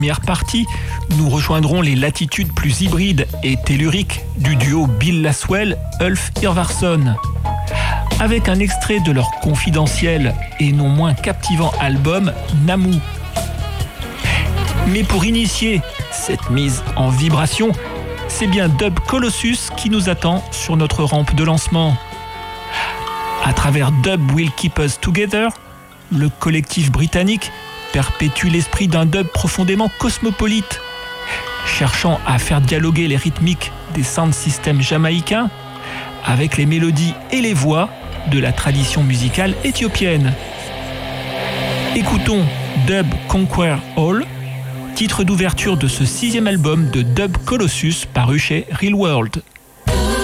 Première partie, nous rejoindrons les latitudes plus hybrides et telluriques du duo Bill Laswell, Ulf Ivarsson. Avec un extrait de leur confidentiel et non moins captivant album Namu. Mais pour initier cette mise en vibration, c'est bien Dub Colossus qui nous attend sur notre rampe de lancement. À travers Dub Will Keep Us Together, le collectif britannique perpétue l'esprit d'un dub profondément cosmopolite, cherchant à faire dialoguer les rythmiques des sound systems jamaïcains avec les mélodies et les voix de la tradition musicale éthiopienne. Écoutons Dub Conquer All, titre d'ouverture de ce 6e album de Dub Colossus paru chez Real World.